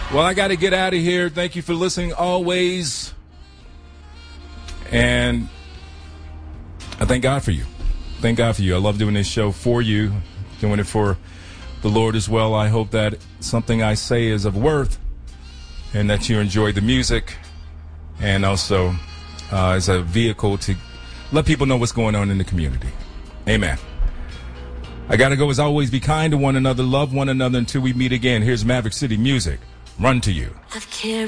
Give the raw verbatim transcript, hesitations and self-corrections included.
Well, I got to get out of here. Thank you for listening always. And I thank God for you. Thank God for you. I love doing this show for you, doing it for the Lord as well. I hope that something I say is of worth and that you enjoy the music, and also uh, as a vehicle to let people know what's going on in the community. Amen. I got to go. As always, be kind to one another, love one another until we meet again. Here's Maverick City Music. Run to you. I've carried